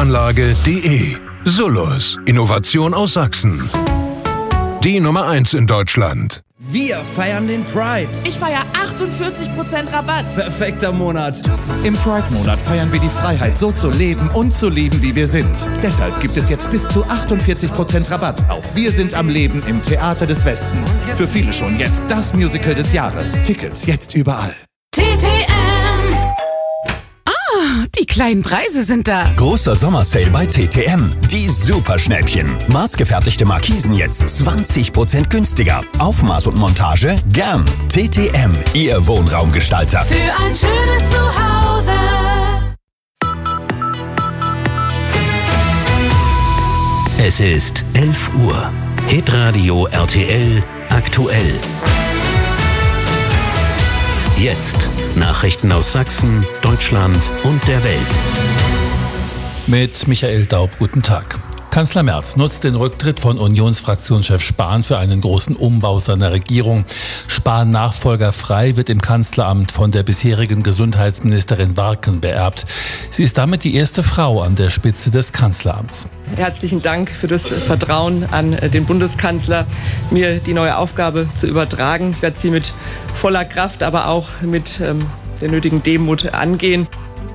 Solaranlage.de. Solos. Innovation aus Sachsen. Die Nummer 1 in Deutschland. Wir feiern den Pride. Ich feiere 48% Rabatt. Perfekter Monat. Im Pride-Monat feiern wir die Freiheit, so zu leben und zu lieben, wie wir sind. Deshalb gibt es jetzt bis zu 48% Rabatt auf Wir sind am Leben im Theater des Westens. Für viele schon jetzt das Musical des Jahres. Tickets jetzt überall. TTM. Die kleinen Preise sind da. Großer Sommersale bei TTM. Die Superschnäppchen. Maßgefertigte Markisen jetzt 20% günstiger. Aufmaß und Montage gern. TTM, Ihr Wohnraumgestalter. Für ein schönes Zuhause. Es ist 11 Uhr. Hitradio RTL aktuell. Jetzt Nachrichten aus Sachsen, Deutschland und der Welt. Mit Michael Daub, guten Tag. Kanzler Merz nutzt den Rücktritt von Unionsfraktionschef Spahn für einen großen Umbau seiner Regierung. Spahn-Nachfolger Frey wird im Kanzleramt von der bisherigen Gesundheitsministerin Warken beerbt. Sie ist damit die erste Frau an der Spitze des Kanzleramts. Herzlichen Dank für das Vertrauen an den Bundeskanzler, mir die neue Aufgabe zu übertragen. Ich werde sie mit voller Kraft, aber auch mit der nötigen Demut angehen.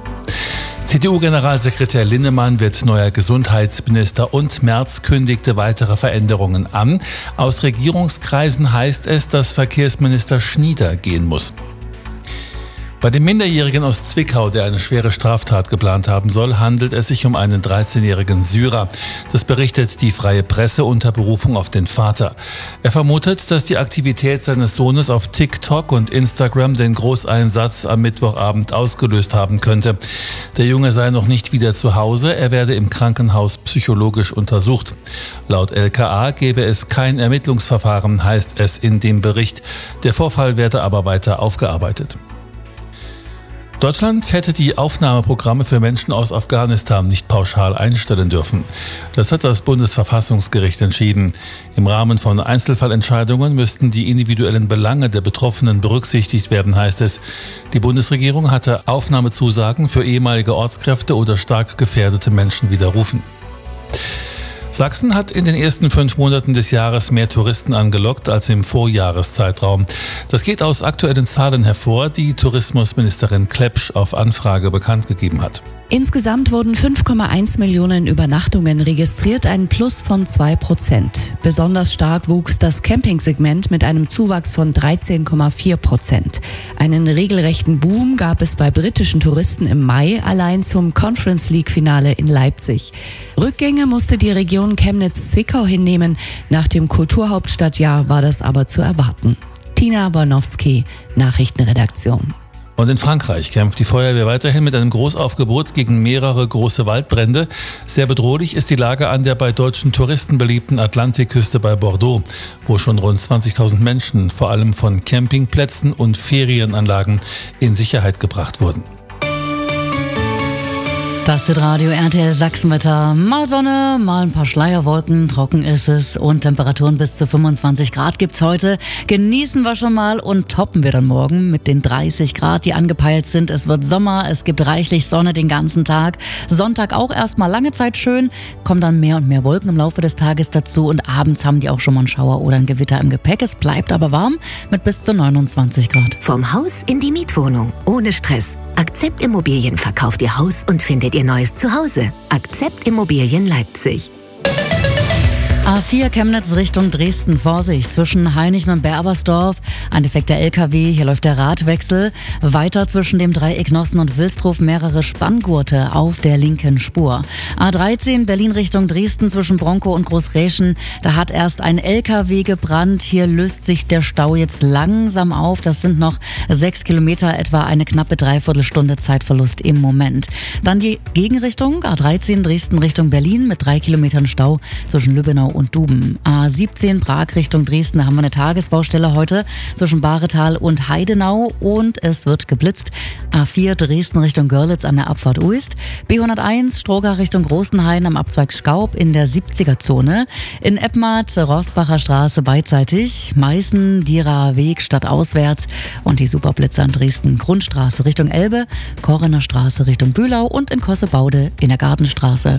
CDU-Generalsekretär Linnemann wird neuer Gesundheitsminister und Merz kündigte weitere Veränderungen an. Aus Regierungskreisen heißt es, dass Verkehrsminister Schnieder gehen muss. Bei dem Minderjährigen aus Zwickau, der eine schwere Straftat geplant haben soll, handelt es sich um einen 13-jährigen Syrer. Das berichtet die Freie Presse unter Berufung auf den Vater. Er vermutet, dass die Aktivität seines Sohnes auf TikTok und Instagram den Großeinsatz am Mittwochabend ausgelöst haben könnte. Der Junge sei noch nicht wieder zu Hause, er werde im Krankenhaus psychologisch untersucht. Laut LKA gebe es kein Ermittlungsverfahren, heißt es in dem Bericht. Der Vorfall werde aber weiter aufgearbeitet. Deutschland hätte die Aufnahmeprogramme für Menschen aus Afghanistan nicht pauschal einstellen dürfen. Das hat das Bundesverfassungsgericht entschieden. Im Rahmen von Einzelfallentscheidungen müssten die individuellen Belange der Betroffenen berücksichtigt werden, heißt es. Die Bundesregierung hatte Aufnahmezusagen für ehemalige Ortskräfte oder stark gefährdete Menschen widerrufen. Sachsen hat in den ersten 5 Monaten des Jahres mehr Touristen angelockt als im Vorjahreszeitraum. Das geht aus aktuellen Zahlen hervor, die Tourismusministerin Klepsch auf Anfrage bekannt gegeben hat. Insgesamt wurden 5,1 Millionen Übernachtungen registriert, ein Plus von 2%. Besonders stark wuchs das Campingsegment mit einem Zuwachs von 13,4%. Einen regelrechten Boom gab es bei britischen Touristen im Mai, allein zum Conference League-Finale in Leipzig. Rückgänge musste die Region Chemnitz-Zwickau hinnehmen. Nach dem Kulturhauptstadtjahr war das aber zu erwarten. Tina Bornowski, Nachrichtenredaktion. Und in Frankreich kämpft die Feuerwehr weiterhin mit einem Großaufgebot gegen mehrere große Waldbrände. Sehr bedrohlich ist die Lage an der bei deutschen Touristen beliebten Atlantikküste bei Bordeaux, wo schon rund 20.000 Menschen vor allem von Campingplätzen und Ferienanlagen in Sicherheit gebracht wurden. Das wird Radio RTL Sachsenwetter. Mal Sonne, mal ein paar Schleierwolken, trocken ist es und Temperaturen bis zu 25 Grad gibt's heute. Genießen wir schon mal und toppen wir dann morgen mit den 30 Grad, die angepeilt sind. Es wird Sommer, es gibt reichlich Sonne den ganzen Tag. Sonntag auch erstmal lange Zeit schön, kommen dann mehr und mehr Wolken im Laufe des Tages dazu und abends haben die auch schon mal einen Schauer oder ein Gewitter im Gepäck. Es bleibt aber warm mit bis zu 29 Grad. Vom Haus in die Mietwohnung, ohne Stress. Akzept Immobilien verkauft Ihr Haus und findet Ihr neues Zuhause. Akzept Immobilien Leipzig. A4 Chemnitz Richtung Dresden. Vorsicht, zwischen Hainichen und Berbersdorf. Ein defekter LKW, hier läuft der Radwechsel. Weiter zwischen dem Dreieck Nossen und Wilsdruf mehrere Spanngurte auf der linken Spur. A13 Berlin Richtung Dresden zwischen Bronkow und Großräschen. Da hat erst ein LKW gebrannt. Hier löst sich der Stau jetzt langsam auf. Das sind noch 6 Kilometer, etwa eine knappe Dreiviertelstunde Zeitverlust im Moment. Dann die Gegenrichtung, A13 Dresden Richtung Berlin mit 3 Kilometern Stau zwischen Lübbenau und Duben. A17 Prag Richtung Dresden, da haben wir eine Tagesbaustelle heute zwischen Bahretal und Heidenau und es wird geblitzt. A4 Dresden Richtung Görlitz an der Abfahrt Uist. B101 Stroga Richtung Großenhain am Abzweig Skaub in der 70er-Zone. In Eppmath Rossbacher Straße beidseitig. Meißen Dierer Weg stadtauswärts und die Superblitzer in Dresden Grundstraße Richtung Elbe, Korrener Straße Richtung Bühlau und in Kossebaude in der Gartenstraße